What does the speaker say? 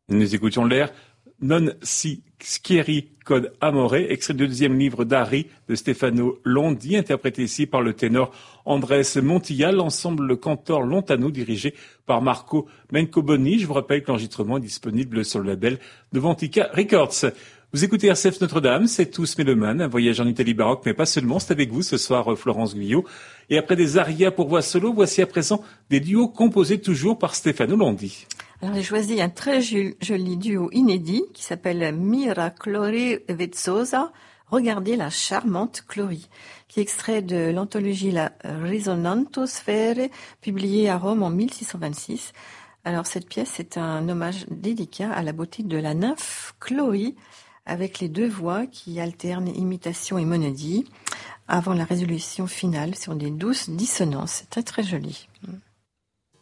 Nous écoutions l'air Non si schieri cod amore, extrait du deuxième livre d'Ari de Stefano Londi, interprété ici par le ténor Andrés Montilla, l'ensemble cantor lontano dirigé par Marco Mencoboni. Je vous rappelle que l'enregistrement est disponible sur le label de Ventica Records. Vous écoutez RCF Notre-Dame, c'est Tous Mélomanes, un voyage en Italie baroque, mais pas seulement. C'est avec vous ce soir, Florence Guyot. Et après des arias pour voix solo, voici à présent des duos composés toujours par Stefano Londi. Alors j'ai choisi un très joli duo inédit qui s'appelle Mira Clori Vezzosa. Regardez la charmante Clori, qui est extrait de l'anthologie La Risonantosphère, publiée à Rome en 1626. Alors cette pièce est un hommage délicat à la beauté de la nymphe Clori, avec les deux voix qui alternent imitation et monodie, avant la résolution finale sur des douces dissonances. C'est très très joli.